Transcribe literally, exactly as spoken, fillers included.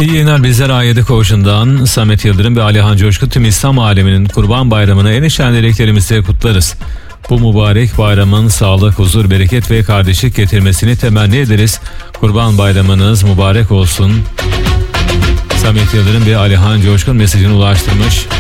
İyi yayınlar, bizler A yedi Koğuşu'ndan Samet Yıldırım ve Alihan Coşkun tüm İslam aleminin Kurban Bayramı'nı en içten dileklerimizle kutlarız. Bu mübarek bayramın sağlık, huzur, bereket ve kardeşlik getirmesini temenni ederiz. Kurban Bayramınız mübarek olsun. Samet Yıldırım ve Alihan Coşkun mesajını ulaştırmış.